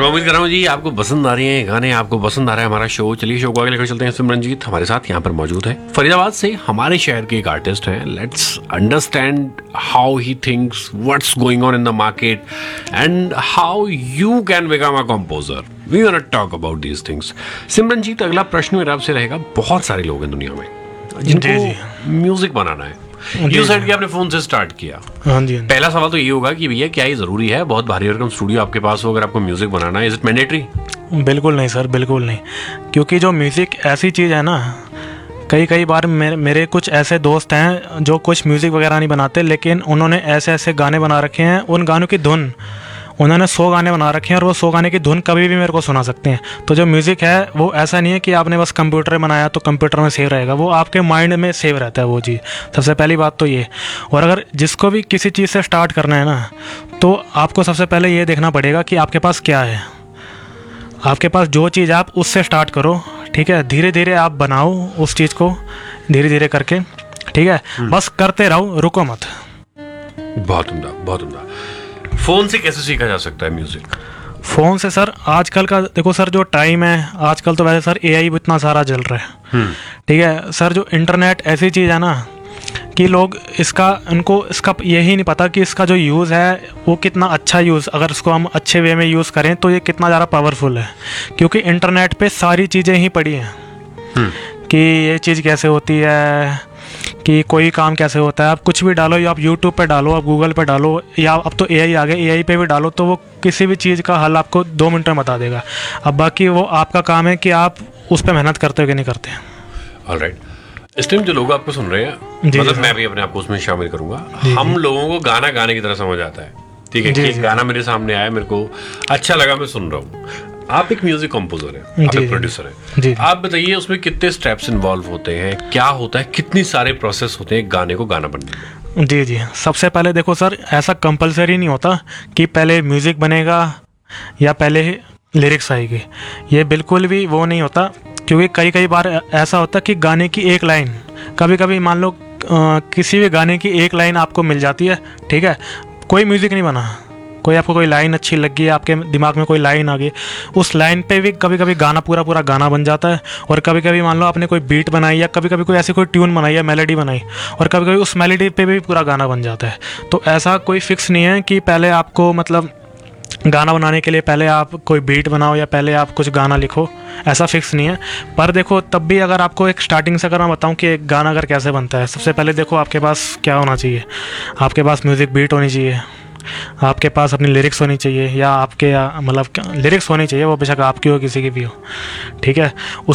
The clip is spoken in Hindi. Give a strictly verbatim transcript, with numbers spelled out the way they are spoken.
उम्मीद कर रहा हूँ जी आपको पसंद आ रही हैं गाने, आपको पसंद आ रहा है हमारा शो। चलिए शो को आगे लेकर चलते हैं। सिमरनजीत हमारे साथ यहाँ पर मौजूद है, फरीदाबाद से हमारे शहर के एक आर्टिस्ट हैं। Let's understand how he thinks, what's going on in the market and how you can become a composer. We want to talk about these things. Simranjeet, अगला प्रश्न मेरा आपसे रहेगा, बहुत सारे लोग हैं दुनिया में जिनको म्यूजिक बनाना है। यू सेड कि आपने फोन से स्टार्ट किया। हाँ जी, हाँ जी। पहला सवाल तो ये होगा कि भैया क्या ये जरूरी है, बहुत भारी भरकम स्टूडियो आपके पास हो अगर आपको म्यूजिक बनाना है, इज इट मैंडेटरी? बिल्कुल नहीं सर, बिल्कुल नहीं। क्योंकि जो म्यूज़िक ऐसी चीज़ है ना, कई कई बार मेरे मेरे कुछ ऐसे दोस्त हैं जो कुछ म्यूज़िक वगैरह नहीं बनाते, लेकिन उन्होंने ऐसे ऐसे गाने बना रखे हैं, उन गानों की धुन उन्होंने सौ गाने बना रखे हैं और वो सौ गाने की धुन कभी भी मेरे को सुना सकते हैं। तो जो म्यूज़िक है वो ऐसा नहीं है कि आपने बस कंप्यूटर में बनाया तो कंप्यूटर में सेव रहेगा, वो आपके माइंड में सेव रहता है वो चीज़। सबसे पहली बात तो ये। और अगर जिसको भी किसी चीज़ से स्टार्ट करना है ना, तो आपको सबसे पहले ये देखना पड़ेगा कि आपके पास क्या है। आपके पास जो चीज़ आप उससे स्टार्ट करो, ठीक है। धीरे धीरे आप बनाओ उस चीज़ को, धीरे धीरे करके, ठीक है। बस करते रहो, रुको मत। बहुत उम्दा, बहुत उम्दा। फोन से कैसे सीखा जा सकता है म्यूजिक? फ़ोन से सर, आजकल का देखो सर, जो टाइम है आजकल, तो वैसे सर एआई भी इतना सारा चल रहा है, ठीक है सर। जो इंटरनेट ऐसी चीज़ है ना कि लोग इसका उनको इसका यही नहीं पता कि इसका जो यूज़ है वो कितना अच्छा यूज़, अगर इसको हम अच्छे वे में यूज़ करें तो ये कितना ज़्यादा पावरफुल है। क्योंकि इंटरनेट पे सारी चीज़ें ही पड़ी हैं कि ये चीज़ कैसे होती है, कि कोई काम कैसे होता है। आप कुछ भी डालो, या आप यूट्यूब पे डालो, आप गूगल पे डालो, या अब तो एआई आ गया, एआई पे भी डालो, तो वो किसी भी चीज़ का हल आपको दो मिनट में बता देगा। अब बाकी वो आपका काम है कि आप उस पर मेहनत करते हो कि नहीं करते हैं। ऑलराइट, इस टाइम जो लोग आपको सुन रहे हैं, मतलब मैं भी अपने आप को उसमें शामिल करूंगा, हम लोगों को गाना गाने की तरह समझ आता है, ठीक है। एक गाना मेरे सामने आया, मेरे को अच्छा लगा, मैं सुन रहा हूँ। आप एक म्यूजिक कंपोजर हैं, आप एक प्रोड्यूसर हैं, आप बताइए उसमें कितने स्टेप्स इन्वॉल्व होते हैं, क्या होता है, कितनी सारे प्रोसेस होते हैं गाने को गाना बनने में? जी जी, सबसे पहले देखो सर, ऐसा कंपलसरी नहीं होता कि पहले म्यूज़िक बनेगा या पहले लिरिक्स आएगी, ये बिल्कुल भी वो नहीं होता। क्योंकि कई कई बार ऐसा होता है कि गाने की एक लाइन, कभी कभी मान लो किसी भी गाने की एक लाइन आपको मिल जाती है, ठीक है, कोई म्यूज़िक नहीं बना, कोई आपको कोई लाइन अच्छी लगी है, आपके दिमाग में कोई लाइन आ गई, उस लाइन पे भी कभी कभी गाना पूरा पूरा गाना बन जाता है। और कभी कभी मान लो आपने कोई बीट बनाई, या कभी कभी कोई ऐसी कोई ट्यून बनाई या मेलोडी बनाई, और कभी कभी उस मेलोडी पे भी पूरा गाना बन जाता है। तो ऐसा कोई फिक्स नहीं है कि पहले आपको, मतलब गाना बनाने के लिए पहले आप कोई बीट बनाओ या पहले आप कुछ गाना लिखो, ऐसा फिक्स नहीं है। पर देखो, तब भी अगर आपको एक स्टार्टिंग से अगर मैं बताऊं कि एक गाना अगर कैसे बनता है, सबसे पहले देखो आपके पास क्या होना चाहिए। आपके पास म्यूज़िक बीट होनी चाहिए, आपके पास अपनी लिरिक्स होनी चाहिए, या आपके मतलब लिरिक्स होनी चाहिए, वो बेशक आपकी हो किसी की भी हो, ठीक है।